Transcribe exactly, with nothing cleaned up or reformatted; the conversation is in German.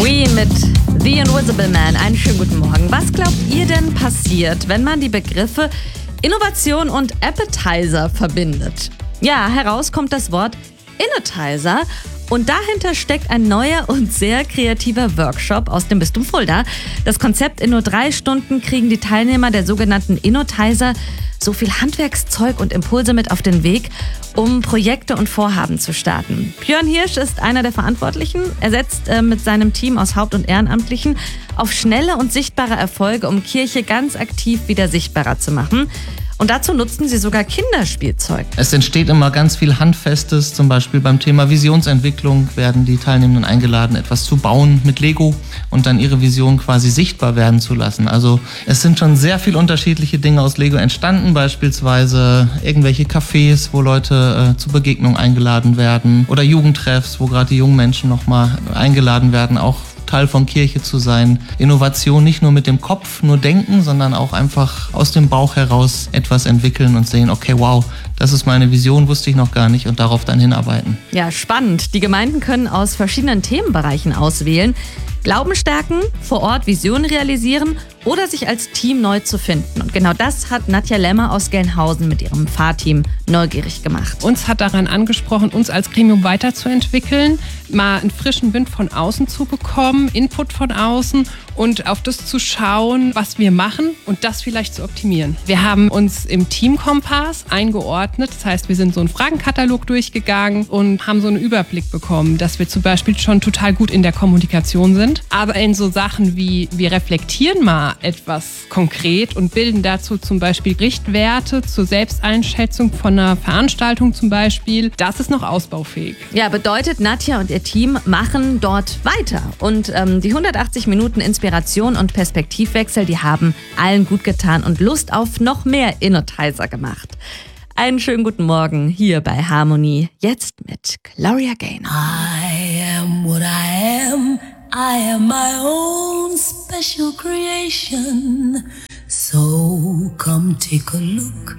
Queen mit The Invisible Man. Einen schönen guten Morgen. Was glaubt ihr denn passiert, wenn man die Begriffe Innovation und Appetizer verbindet? Ja, heraus kommt das Wort Innotizer. Und dahinter steckt ein neuer und sehr kreativer Workshop aus dem Bistum Fulda. Das Konzept: in nur drei Stunden kriegen die Teilnehmer der sogenannten Innotizer so viel Handwerkszeug und Impulse mit auf den Weg, um Projekte und Vorhaben zu starten. Björn Hirsch ist einer der Verantwortlichen. Er setzt äh, mit seinem Team aus Haupt- und Ehrenamtlichen auf schnelle und sichtbare Erfolge, um Kirche ganz aktiv wieder sichtbarer zu machen. Und dazu nutzen sie sogar Kinderspielzeug. Es entsteht immer ganz viel Handfestes, zum Beispiel beim Thema Visionsentwicklung werden die Teilnehmenden eingeladen, etwas zu bauen mit Lego und dann ihre Vision quasi sichtbar werden zu lassen. Also es sind schon sehr viele unterschiedliche Dinge aus Lego entstanden, beispielsweise irgendwelche Cafés, wo Leute äh, zur Begegnung eingeladen werden, oder Jugendtreffs, wo gerade die jungen Menschen nochmal eingeladen werden, auch Teil von Kirche zu sein. Innovation nicht nur mit dem Kopf, nur denken, sondern auch einfach aus dem Bauch heraus etwas entwickeln und sehen, okay, wow, das ist meine Vision, wusste ich noch gar nicht, und darauf dann hinarbeiten. Ja, spannend. Die Gemeinden können aus verschiedenen Themenbereichen auswählen. Glauben stärken, vor Ort Visionen realisieren oder sich als Team neu zu finden. Und genau das hat Nadja Lemmer aus Gelnhausen mit ihrem Fahrteam neugierig gemacht. Uns hat daran angesprochen, uns als Gremium weiterzuentwickeln, mal einen frischen Wind von außen zu bekommen, Input von außen und auf das zu schauen, was wir machen und das vielleicht zu optimieren. Wir haben uns im Teamkompass eingeordnet, das heißt, wir sind so einen Fragenkatalog durchgegangen und haben so einen Überblick bekommen, dass wir zum Beispiel schon total gut in der Kommunikation sind, aber in so Sachen wie, wir reflektieren mal etwas konkret und bilden dazu zum Beispiel Richtwerte zur Selbsteinschätzung von einer Veranstaltung zum Beispiel, das ist noch ausbaufähig. Ja, bedeutet, Nadja und ihr Team machen dort weiter. Und ähm, die hundertachtzig Minuten Inspiration und Perspektivwechsel, die haben allen gut getan und Lust auf noch mehr Innotizer gemacht. Einen schönen guten Morgen hier bei Harmonie. Jetzt mit Gloria Gaynor. I am what I am. I am my own special creation. So come take a look